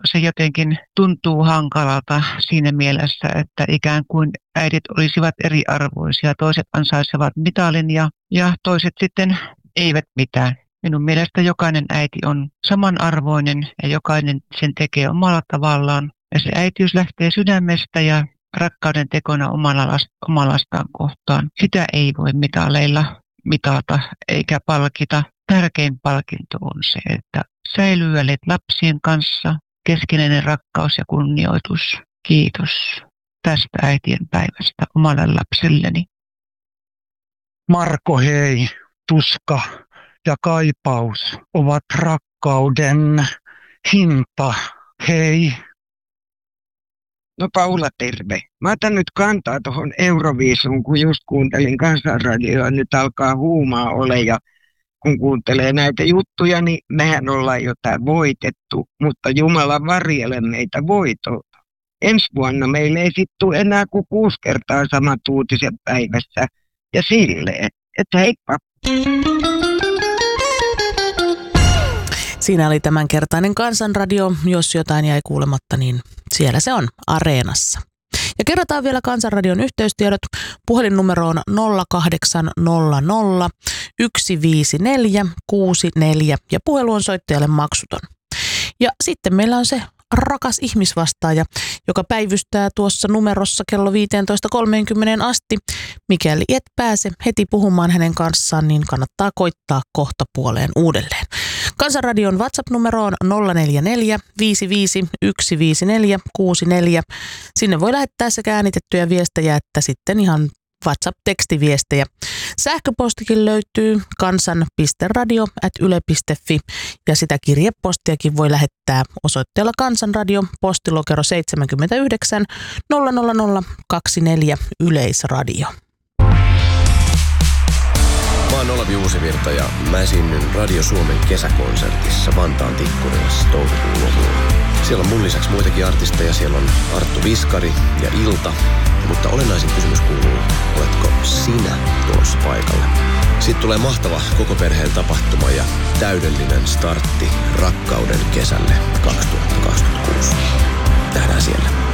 se jotenkin tuntuu hankalalta siinä mielessä, että ikään kuin äidit olisivat eriarvoisia. Toiset ansaitsevat mitalin ja toiset sitten eivät mitään. Minun mielestä jokainen äiti on samanarvoinen ja jokainen sen tekee omalla tavallaan. Ja se äitiys lähtee sydämestä ja rakkauden tekona omalla lastaan kohtaan. Sitä ei voi mitaleilla mitata eikä palkita. Tärkein palkinto on se, että säilyy lapsien kanssa keskinäinen rakkaus ja kunnioitus. Kiitos tästä äitien päivästä omalle lapselleni. Marko, hei, tuska ja kaipaus ovat rakkauden hinta. Hei. No Paula, terve. Mä otan nyt kantaa tuohon Euroviisuun, kun just kuuntelin Kansanradioa. Nyt alkaa huumaa ole ja kun kuuntelee näitä juttuja, niin mehän ollaan jotain voitettu. Mutta Jumala varjele meitä voitolta. Ensi vuonna meille ei sit tule enää kuin 6 kertaa samat uutiset päivässä. Ja silleen, että heippa. Siinä oli tämänkertainen Kansanradio. Jos jotain jäi kuulematta, niin siellä se on Areenassa. Ja kerrotaan vielä Kansanradion yhteystiedot. Puhelinnumero on 0800 154 64 ja puhelu on soittajalle maksuton. Ja sitten meillä on se rakas ihmisvastaaja, joka päivystää tuossa numerossa kello 15.30 asti. Mikäli et pääse heti puhumaan hänen kanssaan, niin kannattaa koittaa kohta puoleen uudelleen. Kansanradion WhatsApp-numero on 044 55 154 64. Sinne voi lähettää sekä äänitettyjä viestejä että sitten ihan WhatsApp-tekstiviestejä. Sähköpostikin löytyy kansan.radio@yle.fi ja sitä kirjepostiakin voi lähettää osoitteella Kansanradio, postilokero 79 00024 Yleisradio. Mä oon Olavi Uusivirta ja mä esiinnyn Radio Suomen kesäkonsertissa Vantaan Tikkurilassa toukokuun lopulla. Siellä on mun lisäksi muitakin artisteja. Siellä on Arttu Viskari ja Ilta. Mutta olennaisin kysymys kuuluu, oletko sinä tulossa paikalle? Siitä tulee mahtava koko perheen tapahtuma ja täydellinen startti rakkauden kesälle 2026. Nähdään siellä.